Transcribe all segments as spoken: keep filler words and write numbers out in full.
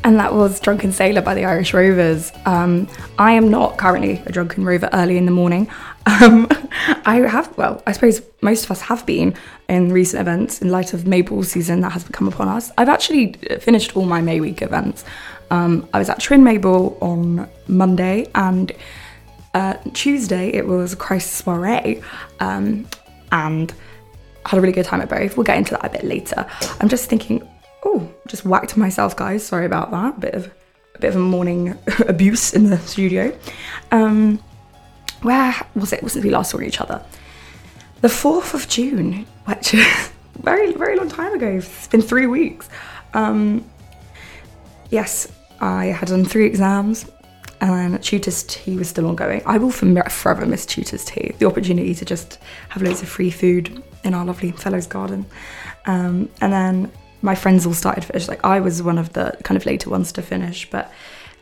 And that was Drunken Sailor by the Irish Rovers. Um, I am not currently a drunken rover early in the morning. Um, I have, well, I suppose most of us have been in recent events in light of May Ball season that has come upon us. I've actually finished all my May week events. Um, I was at Trin May Ball on Monday, and uh, Tuesday it was Christ Soiree, um, and I had a really good time at both. We'll get into that a bit later. I'm just thinking, oh, just whacked myself, guys. Sorry about that. A bit of a bit of a morning abuse in the studio. Um, where was it since we last saw each other? The fourth of June, which is very, very long time ago. It's been three weeks. Um, yes, I had done three exams, and Tutors Tea was still ongoing. I will forever miss Tutors Tea. The opportunity to just have loads of free food in our lovely Fellows Garden. Um, and then my friends all started to finish. Like, I was one of the kind of later ones to finish, but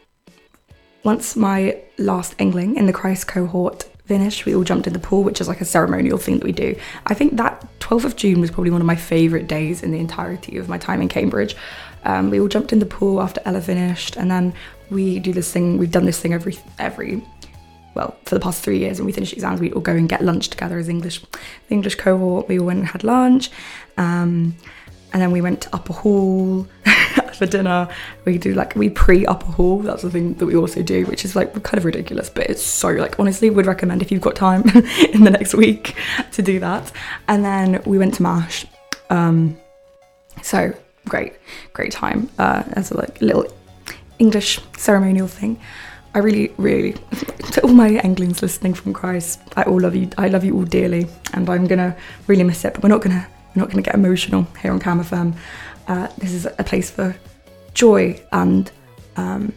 once my last Engling in the Christ cohort finished, we all jumped in the pool, which is like a ceremonial thing that we do. I think that twelfth of June was probably one of my favourite days in the entirety of my time in Cambridge. Um, we all jumped in the pool after Ella finished, and then we do this thing, we've done this thing every, every well, for the past three years, when we finish exams, we all go and get lunch together as English, the English cohort. We all went and had lunch, um, and then we went to Upper Hall for dinner. We do like, we pre-Upper Hall, that's the thing that we also do, which is like kind of ridiculous, but it's so, like, honestly, would recommend if you've got time in the next week to do that. And then we went to MASH, um, so great, great time, uh, as a like little English ceremonial thing. I really, really, to all my Englings listening from Christ, I all love you. I love you all dearly, and I'm gonna really miss it. But we're not gonna, we're not gonna get emotional here on Cam F M. Uh, this is a place for joy and um,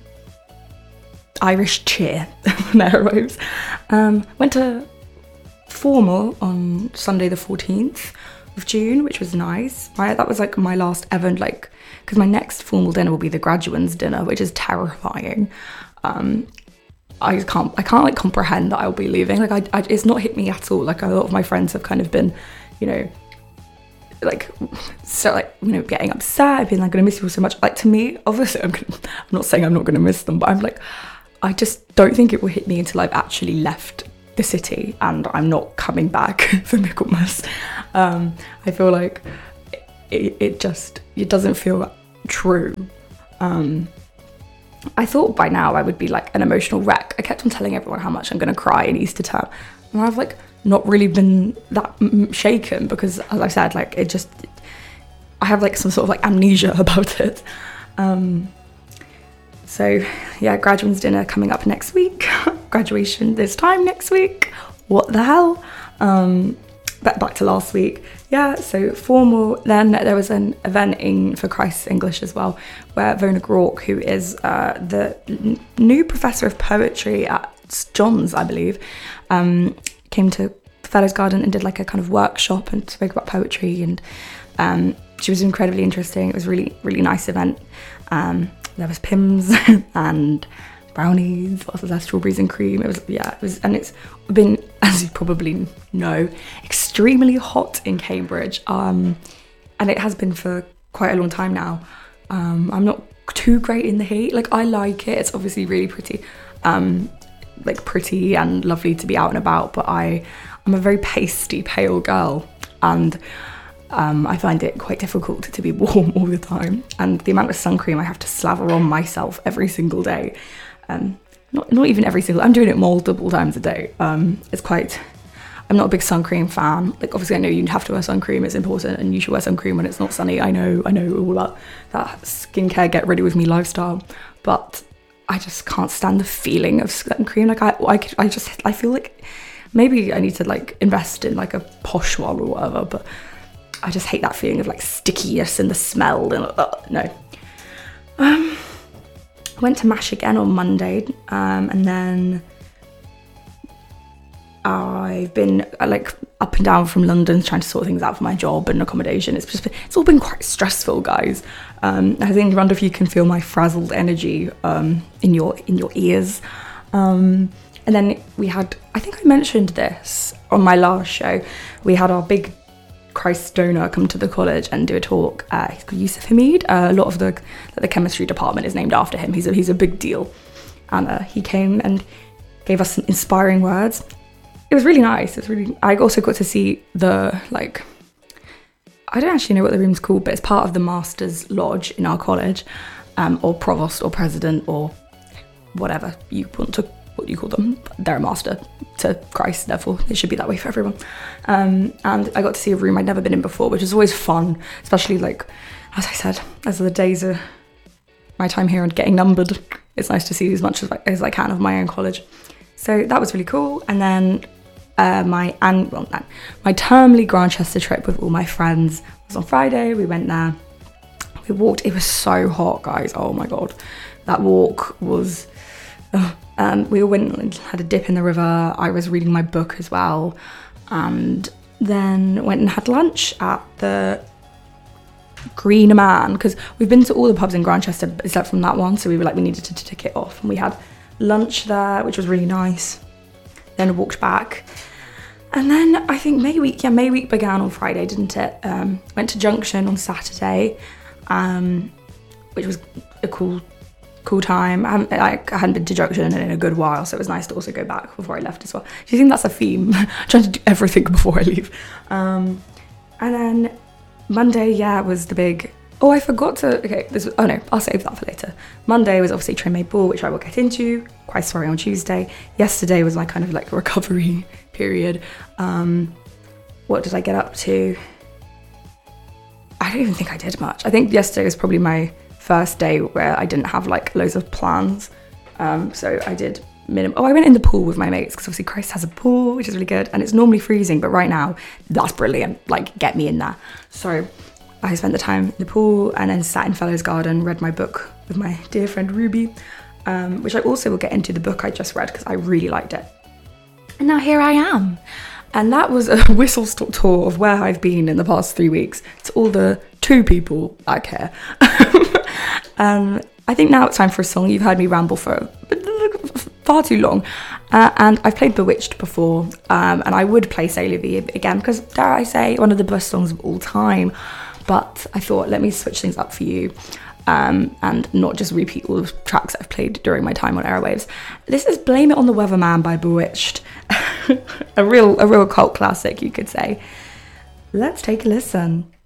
Irish cheer. There it was. Um, went to formal on Sunday the fourteenth of June, which was nice. Right, that was like my last ever, like, because my next formal dinner will be the graduates dinner, which is terrifying. Um, I can't, I can't like comprehend that I'll be leaving. Like, I, I, it's not hit me at all. Like, a lot of my friends have kind of been, you know, like, so like, you know, getting upset, being like, I'm gonna miss you all so much. Like, to me, obviously, I'm, gonna, I'm not saying I'm not gonna miss them, but I'm like, I just don't think it will hit me until I've actually left the city and I'm not coming back for Michaelmas. Um, I feel like it, it just, it doesn't feel true. Um, I thought by now I would be like an emotional wreck. I kept on telling everyone how much I'm going to cry in Easter term, and I've like not really been that m- shaken because, as I said, like it just, I have like some sort of like amnesia about it. Um, so yeah, graduates dinner coming up next week. Graduation this time next week. What the hell? Um, back back to last week. Yeah, so formal. Then there was an event in for Christ's English as well, where Vona Grork, who is uh, the n- new professor of poetry at John's, I believe, um, came to Fellows Garden and did like a kind of workshop and spoke about poetry, and um, she was incredibly interesting. It was a really, really nice event. Um, there was Pims and brownies, what was that, strawberries and cream. It was, yeah, it was, and it's been, as you probably know, extremely hot in Cambridge, um, and it has been for quite a long time now. Um, I'm not too great in the heat. Like, I like it. It's obviously really pretty, um, like pretty and lovely to be out and about, but I, I'm a very pasty, pale girl, and Um, I find it quite difficult to be warm all the time, and the amount of sun cream I have to slather on myself every single day, um, not not even every single, I'm doing it multiple times a day. Um, it's quite, I'm not a big sun cream fan. Like, obviously I know you have to wear sun cream, it's important, and you should wear sun cream when it's not sunny. I know, I know all about that skincare, get ready with me lifestyle, but I just can't stand the feeling of sun cream. Like, I, I, I just, I feel like maybe I need to like invest in like a posh one or whatever, but I just hate that feeling of like stickiness and the smell and uh, no. Um, I went to MASH again on Monday, um, and then I've been uh, like up and down from London trying to sort things out for my job and accommodation. It's just been, it's all been quite stressful, guys. Um, I think I wonder if you can feel my frazzled energy um, in your in your ears. Um, and then we had, I think I mentioned this on my last show. We had our big Christ Stoner come to the college and do a talk. Uh, he's called Yusuf Hamid. Uh, a lot of the the chemistry department is named after him. He's a, he's a big deal. And uh, he came and gave us some inspiring words. It was really nice. It was really. I also got to see the, like, I don't actually know what the room's called, but it's part of the Master's Lodge in our college, um, or provost or president or whatever you want to, what you call them. They're a master to Christ, therefore it should be that way for everyone. Um, and I got to see a room I'd never been in before, which is always fun, especially, like, as I said, as the days of my time here and getting numbered, it's nice to see as much as I, as I can of my own college. So that was really cool. And then uh, my and well, no, my termly Grantchester trip with all my friends was on Friday. We went there. We walked. It was so hot, guys. Oh my god, that walk was. Uh, um, we all went and had a dip in the river. I was reading my book as well, and then went and had lunch at the Green Man, because we've been to all the pubs in Grantchester except from that one, so we were like, we needed to, to tick it off, and we had lunch there, which was really nice. Then walked back, and then I think May Week, yeah, May Week began on Friday, didn't it? Um, went to Junction on Saturday, um, which was a cool, cool time. I, haven't, I, I hadn't been to Junction in a good while, so it was nice to also go back before I left as well. Do you think that's a theme? Trying to do everything before I leave. Um, and then Monday, yeah, was the big. Oh, I forgot to. Okay, this. Was, oh no, I'll save that for later. Monday was obviously Train Made Ball, which I will get into. Quite sorry on Tuesday. Yesterday was my kind of like recovery period. Um, what did I get up to? I don't even think I did much. I think yesterday was probably my first day where I didn't have like loads of plans. Um, so I did minimum. Oh, I went in the pool with my mates because obviously Christ has a pool, which is really good, and it's normally freezing, but right now that's brilliant. Like, get me in there. So I spent the time in the pool and then sat in Fellows Garden, read my book with my dear friend Ruby, um, which I also will get into the book I just read because I really liked it. And now here I am. And that was a whistle-stop tour of where I've been in the past three weeks to all the two people I care. um, I think now it's time for a song. You've heard me ramble for far too long. Uh, and I've played Bewitched before, um, and I would play C'est La Vie again because, dare I say, one of the best songs of all time. But I thought, let me switch things up for you, um, and not just repeat all the tracks I've played during my time on Airwaves. This is Blame It on the Weatherman by Bewitched. a real, a real cult classic, you could say. Let's take a listen.